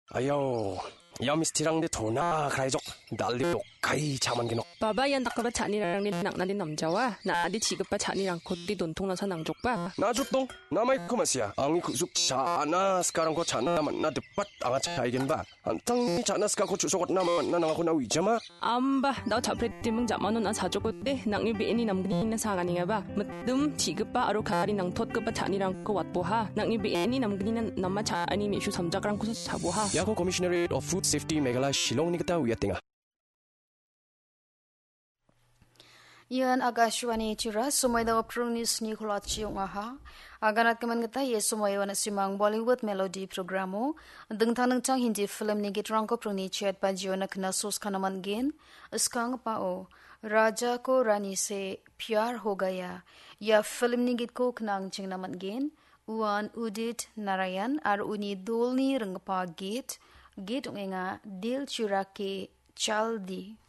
Ayaw, yamistirang de tona krayjok daldiok kai chaman ginok. 바바얀 닭가바 잔이랑 낙나디 남자와 나디 지급바 잔이랑 곧디 돈통나서 낭족바 나죽동 남아이 그마시야. 앙이 그죽 자나 스카랑 거 자나 만나 듯밭 앙아 차이겐 봐. 안탕 자나 스카 거 주소got 나만 나나고 나 위자마. 암바 나 잡레띠มึง 잡아놓은 나 사족고때 낭이 비엔이 남기는 사가니가 봐 무뜸 지급바 아로 가리 낭톳급바 잔이랑 거 왓보하 낭이 비엔이 남기는 남마 자아니 미슈 섬작랑 구서 사보하 야고 Commissionerate of Food Safety 메갈라 실롱 니그타 위아땡아. Ian Agashwani Chira, Sumay daw prung news ni Kulachi yung aha. Aganat kaman kita ye sumay wana simang Bollywood melody programo. Dengtang ng chang hindi film ni gitrang ko prung ni chat pa jiyo na kinasus ka naman gin. Iskang pao, Raja ko Rani se pyar ho gaya. Ya film ni git ko knang ching naman gin. Uan Udit Narayan ar uni dul ni rengpa git. Git nga Dil Chura ke Chaldi.